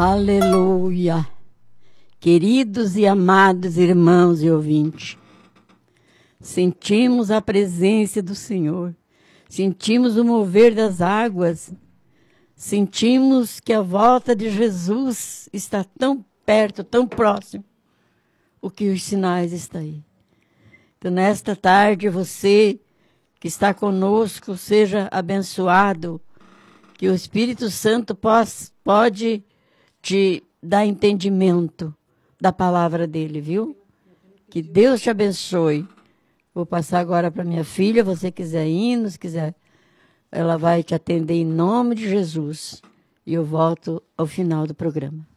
Aleluia! Queridos e amados irmãos e ouvintes, sentimos a presença do Senhor, sentimos o mover das águas, sentimos que a volta de Jesus está tão perto, tão próximo, o que os sinais estão aí. Então, nesta tarde, você que está conosco, seja abençoado, que o Espírito Santo pode te dar entendimento da palavra dele, viu? Que Deus te abençoe. Vou passar agora para minha filha, você quiser ir, se quiser, ela vai te atender em nome de Jesus. E eu volto ao final do programa.